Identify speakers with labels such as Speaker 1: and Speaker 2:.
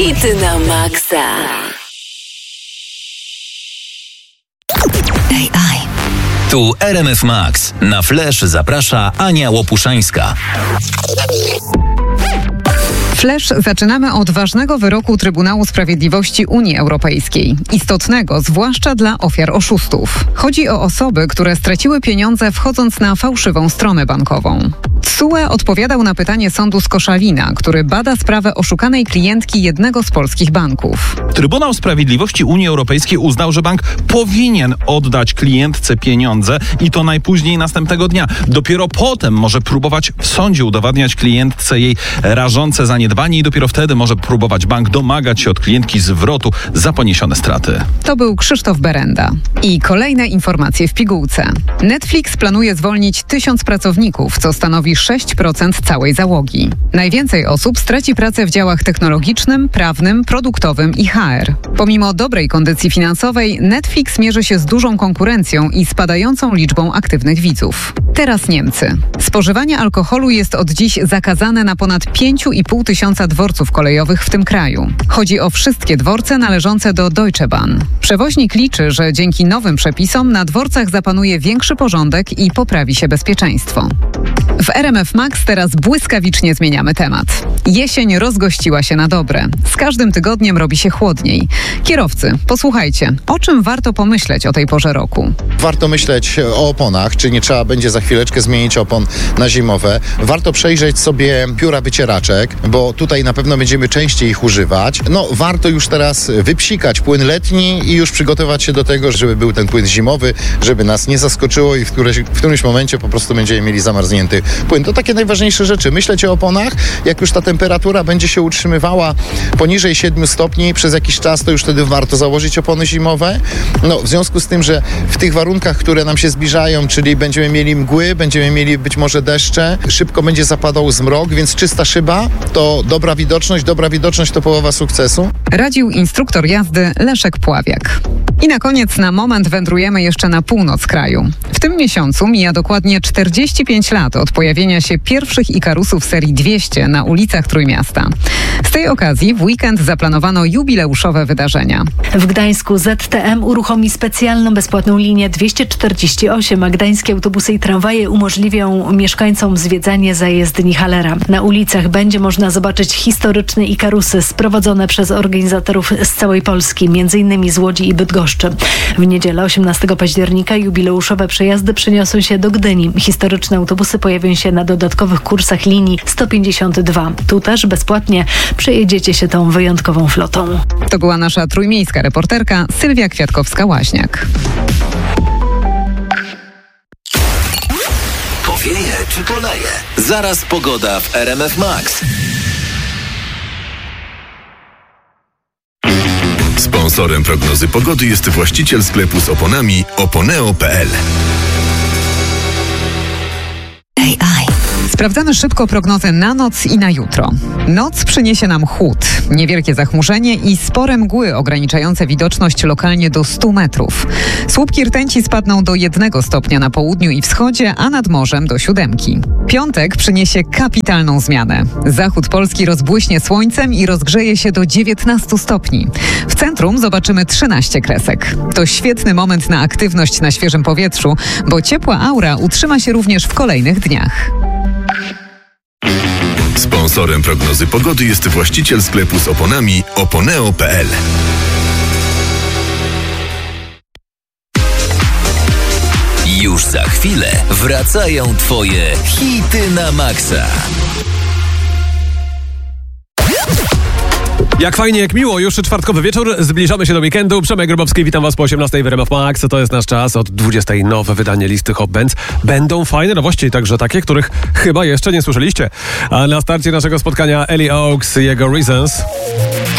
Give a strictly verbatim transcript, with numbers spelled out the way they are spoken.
Speaker 1: Hity na maksa.
Speaker 2: A I.
Speaker 3: Tu R M F Max. Na Flash zaprasza Ania Łopuszańska.
Speaker 4: Flash zaczynamy od ważnego wyroku Trybunału Sprawiedliwości Unii Europejskiej. Istotnego, zwłaszcza dla ofiar oszustów. Chodzi o osoby, które straciły pieniądze wchodząc na fałszywą stronę bankową. T S U E odpowiadał na pytanie sądu z Koszalina, który bada sprawę oszukanej klientki jednego z polskich banków.
Speaker 5: Trybunał Sprawiedliwości Unii Europejskiej uznał, że bank powinien oddać klientce pieniądze i to najpóźniej następnego dnia. Dopiero potem może próbować w sądzie udowadniać klientce jej rażące zaniedbanie i dopiero wtedy może próbować bank domagać się od klientki zwrotu za poniesione straty.
Speaker 4: To był Krzysztof Berenda. I kolejne informacje w pigułce. Netflix planuje zwolnić tysiąc pracowników, co stanowi sześć procent całej załogi. Najwięcej osób straci pracę w działach technologicznym, prawnym, produktowym i H R. Pomimo dobrej kondycji finansowej, Netflix mierzy się z dużą konkurencją i spadającą liczbą aktywnych widzów. Teraz Niemcy. Spożywanie alkoholu jest od dziś zakazane na ponad pięć i pół tysiąca dworców kolejowych w tym kraju. Chodzi o wszystkie dworce należące do Deutsche Bahn. Przewoźnik liczy, że dzięki nowym przepisom na dworcach zapanuje większy porządek i poprawi się bezpieczeństwo. W R M F Max teraz błyskawicznie zmieniamy temat. Jesień rozgościła się na dobre. Z każdym tygodniem robi się chłodniej. Kierowcy, posłuchajcie, o czym warto pomyśleć o tej porze roku?
Speaker 6: Warto myśleć o oponach, czy nie trzeba będzie za chwileczkę zmienić opon na zimowe. Warto przejrzeć sobie pióra wycieraczek, bo tutaj na pewno będziemy częściej ich używać. No, warto już teraz wypsikać płyn letni i już przygotować się do tego, żeby był ten płyn zimowy, żeby nas nie zaskoczyło i w którymś, w którymś momencie po prostu będziemy mieli zamarznięty płyn. To takie najważniejsze rzeczy. Myśleć o oponach, jak już ta temperatura będzie się utrzymywała poniżej siedmiu stopni przez jakiś czas, to już wtedy warto założyć opony zimowe. No, w związku z tym, że w tych warunkach, które nam się zbliżają, czyli będziemy mieli mgły, będziemy mieli być może deszcze, szybko będzie zapadał zmrok, więc czysta szyba to dobra widoczność, dobra widoczność to połowa sukcesu.
Speaker 4: Radził instruktor jazdy Leszek Pławiak. I na koniec na moment wędrujemy jeszcze na północ kraju. W tym miesiącu mija dokładnie czterdzieści pięć lat od pojawienia się pierwszych Ikarusów serii dwieście na ulicach Trójmiasta. Z tej okazji w weekend zaplanowano jubileuszowe wydarzenia.
Speaker 2: W Gdańsku Z T M uruchomi specjalną bezpłatną linię dwieście czterdzieści osiem, a gdańskie autobusy i tramwaje umożliwią mieszkańcom zwiedzanie zajezdni Halera. Na ulicach będzie można zobaczyć historyczne Ikarusy sprowadzone przez organizatorów z całej Polski, między innymi z Łodzi i Bydgoszczy. W niedzielę osiemnastego października jubileuszowe przejazdy przeniosą się do Gdyni. Historyczne autobusy pojawią się na dodatkowych kursach linii sto pięćdziesiąt dwa. Tu też bezpłatnie przejedziecie się tą wyjątkową flotą.
Speaker 4: To była nasza trójmiejska reporterka Sylwia Kwiatkowska-Łaźniak.
Speaker 3: Powieje czy poleje? Zaraz pogoda w R M F Max.
Speaker 7: Sponsorem prognozy pogody jest właściciel sklepu z oponami oponeo kropka p l.
Speaker 2: A I.
Speaker 4: Sprawdzamy szybko prognozę na noc i na jutro. Noc przyniesie nam chłód, niewielkie zachmurzenie i spore mgły ograniczające widoczność lokalnie do stu metrów. Słupki rtęci spadną do jednego stopnia na południu i wschodzie, a nad morzem do siódemki. Piątek przyniesie kapitalną zmianę. Zachód Polski rozbłyśnie słońcem i rozgrzeje się do dziewiętnastu stopni. W centrum zobaczymy trzynaście kresek. To świetny moment na aktywność na świeżym powietrzu, bo ciepła aura utrzyma się również w kolejnych dniach.
Speaker 7: Sponsorem prognozy pogody jest właściciel sklepu z oponami oponeo kropka p l.
Speaker 3: Już za chwilę wracają Twoje hity na maksa.
Speaker 8: Jak fajnie, jak miło, już czwartkowy wieczór, zbliżamy się do weekendu. Przemek Grabowski, witam Was po osiemnastej w R M F Max. To jest nasz czas, od dwudziestej nowe wydanie listy Hot Bands. Będą fajne nowości, także takie, których chyba jeszcze nie słyszeliście. A na starcie naszego spotkania Ellie Oaks i jego Reasons.